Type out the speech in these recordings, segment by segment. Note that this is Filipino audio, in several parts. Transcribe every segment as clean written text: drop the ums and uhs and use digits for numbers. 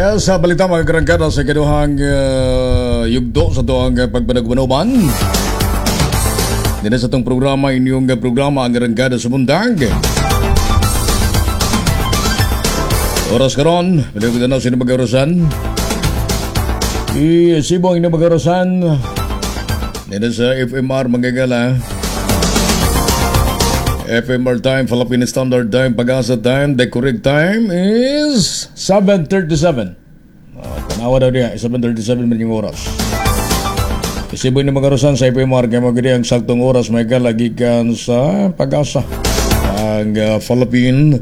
Sa balita mga karangkada sa kaduhang yugdo sa tuang pagpanagmanuman. Dito sa itong programa, inyong programa ang karangkada sa mundag. Oras karon, pwede ko na sino mag-arasan. Isibong inyong mag-arasan. Dito sa FMR magagala. FMR time, Philippine Standard Time, Pag-asa time. The correct time is 7:37. Tanawa daw niya, 7:37 man yung oras. Kasi na mag-arasan sa FMR, kaya magiging ang saktong oras may kalagikan sa Pag-asa. Ang Philippine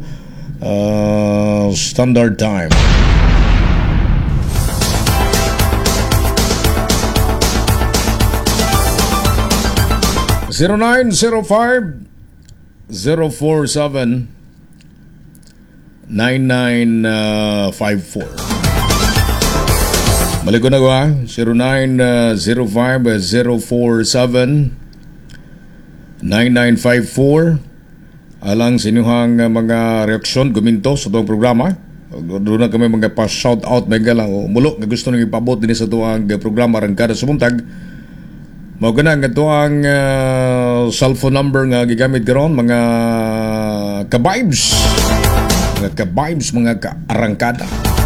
Standard Time. (0905) 047-9954. Balik ko na ko 0905-047-9954. Alang sa inyong mga reaksyon, guminto sa itong programa. Doon na kami mga pa-shout out may galang mulo na gusto nang ipabot din sa itong programa Arangkada sa Buntag. Mao kana nga ito ang cellphone number nga gigamit karon mga ka-vibes, mga ka-arangkada.